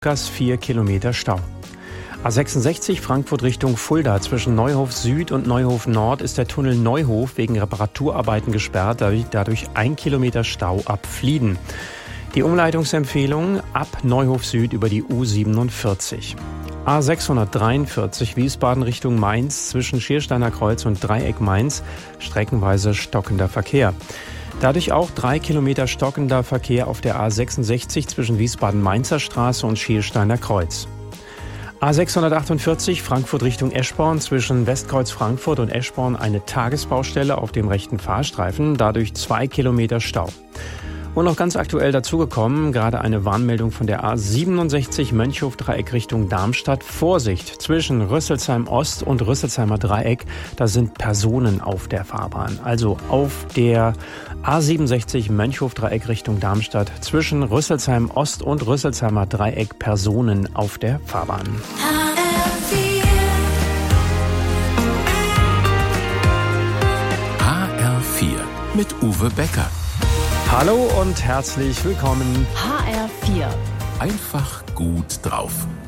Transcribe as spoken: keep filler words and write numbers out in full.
Gas vier Kilometer Stau. A sechsundsechzig Frankfurt Richtung Fulda. Zwischen Neuhof Süd und Neuhof Nord ist der Tunnel Neuhof wegen Reparaturarbeiten gesperrt. Dadurch, dadurch ein Kilometer Stau ab Flieden. Die Umleitungsempfehlung ab Neuhof Süd über die U siebenundvierzig. A sechshundertdreiundvierzig Wiesbaden Richtung Mainz. Zwischen Schiersteiner Kreuz und Dreieck Mainz streckenweise stockender Verkehr. Dadurch auch drei Kilometer stockender Verkehr auf der A sechsundsechzig zwischen Wiesbaden-Mainzer Straße und Schiersteiner Kreuz. A sechshundertachtundvierzig Frankfurt Richtung Eschborn. Zwischen Westkreuz Frankfurt und Eschborn eine Tagesbaustelle auf dem rechten Fahrstreifen. Dadurch zwei Kilometer Stau. Und noch ganz aktuell dazugekommen, gerade eine Warnmeldung von der A siebenundsechzig Mönchhof-Dreieck Richtung Darmstadt. Vorsicht, zwischen Rüsselsheim Ost und Rüsselsheimer Dreieck, da sind Personen auf der Fahrbahn. Also auf der A siebenundsechzig Mönchhof-Dreieck Richtung Darmstadt, zwischen Rüsselsheim Ost und Rüsselsheimer Dreieck Personen auf der Fahrbahn. H R vier mit Uwe Becker. Hallo und herzlich willkommen. H R vier. Einfach gut drauf.